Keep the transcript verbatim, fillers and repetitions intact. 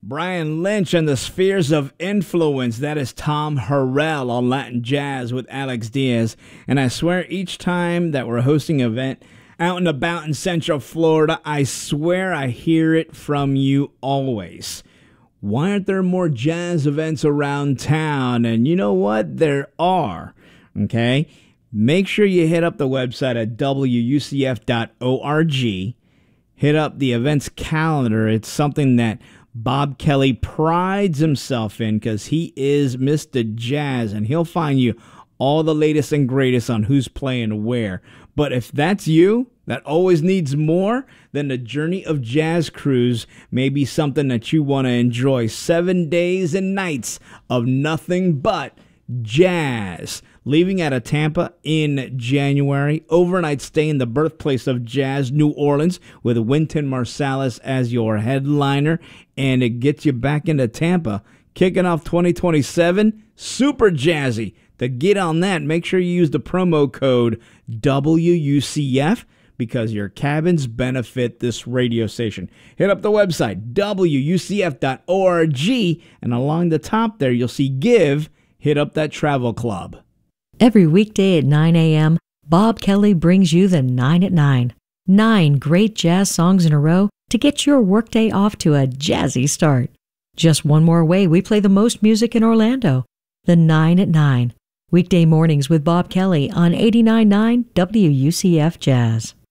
Brian Lynch and the Spheres of Influence. That is Tom Harrell on Latin Jazz with Alex Diaz. And I swear each time that we're hosting an event out and about in Central Florida, I swear I hear it from you always. Why aren't there more jazz events around town? And you know what? There are. Okay? Make sure you hit up the website at W U C F dot org. Hit up the events calendar. It's something that Bob Kelly prides himself in because he is Mister Jazz, and he'll find you all the latest and greatest on who's playing where. But if that's you, that always needs more, then the Journey of Jazz Cruise may be something that you want to enjoy. Seven days and nights of nothing but jazz. Leaving out of Tampa in January, overnight stay in the birthplace of jazz, New Orleans, with Wynton Marsalis as your headliner, and it gets you back into Tampa. Kicking off twenty twenty-seven, super jazzy. To get on that, make sure you use the promo code W U C F because your cabins benefit this radio station. Hit up the website, W U C F dot org, and along the top there, you'll see Give. Hit up that travel club. Every weekday at nine a.m., Bob Kelly brings you the nine at nine. Nine great jazz songs in a row to get your workday off to a jazzy start. Just one more way we play the most music in Orlando. The nine at nine. Weekday mornings with Bob Kelly on eighty-nine point nine W U C F Jazz.